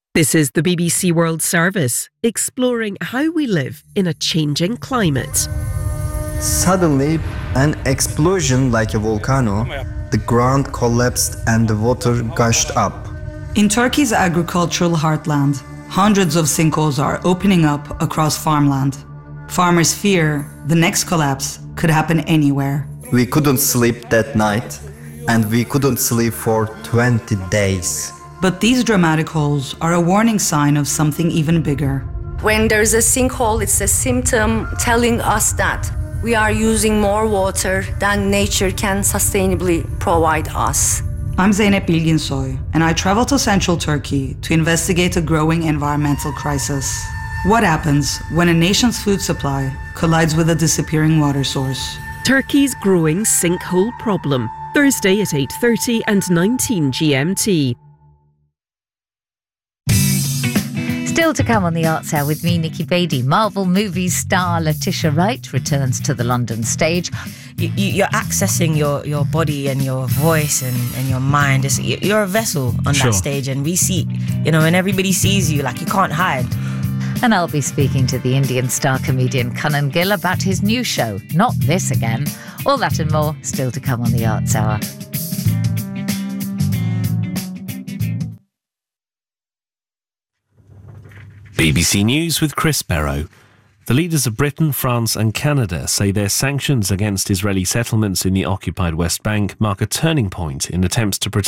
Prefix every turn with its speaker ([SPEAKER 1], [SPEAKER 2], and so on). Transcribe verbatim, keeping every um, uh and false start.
[SPEAKER 1] This is the B B C World Service, exploring how we live in a changing climate.
[SPEAKER 2] Suddenly, an explosion like a volcano, the ground collapsed and the water gushed up.
[SPEAKER 3] In Turkey's agricultural heartland, hundreds of sinkholes are opening up across farmland. Farmers fear the next collapse could happen anywhere.
[SPEAKER 2] We couldn't sleep that night, and we couldn't sleep for twenty days.
[SPEAKER 3] But these dramatic holes are a warning sign of something even bigger.
[SPEAKER 4] When there's a sinkhole, it's a symptom telling us that we are using more water than nature can sustainably provide us.
[SPEAKER 3] I'm Zeynep Bilginsoy, and I travel to central Turkey to investigate a growing environmental crisis. What happens when a nation's food supply collides with a disappearing water source?
[SPEAKER 1] Turkey's growing sinkhole problem. Thursday at eight thirty and nineteen G M T.
[SPEAKER 5] Still to come on the Arts Hour with me, Nikki Beattie. Marvel movies star Letitia Wright returns to the London stage.
[SPEAKER 6] You, you're accessing your, your body and your voice and, and your mind. It's, you're a vessel on
[SPEAKER 7] Sure.
[SPEAKER 6] that stage, and we see, you know, and everybody sees you, like you can't hide.
[SPEAKER 5] And I'll be speaking to the Indian star comedian Kanan Gill about his new show, Not This Again. All that and more still to come on the Arts Hour.
[SPEAKER 7] B B C News with Chris Barrow. The leaders of Britain, France and Canada say their sanctions against Israeli settlements in the occupied West Bank mark a turning point in attempts to protect